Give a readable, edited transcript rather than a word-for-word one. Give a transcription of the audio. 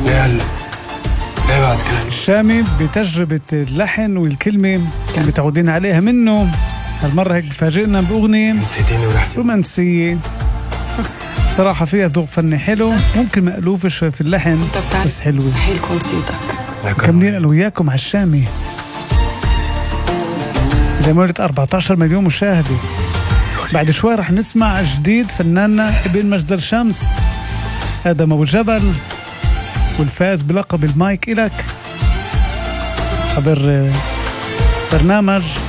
ليه بعد كلام الشامي بتجربة اللحن والكلمة اللي متعودين عليها منه. هالمرة هيك بفاجئنا بأغنية نسيتيني ورحتي رومانسية بصراحة فيها ذوق فني حلو، ممكن مألوفة شوي في اللحن بس حلوة. مستحيل كون صيدك. مكملين أنا وياكم على الشامي زي ما قلت 14 مليون مشاهدة. بعد شوي رح نسمع جديد فناننا ابن مجد الشمس آدم أبو جبل، والفاز بلقب المايك إلك عبر برنامج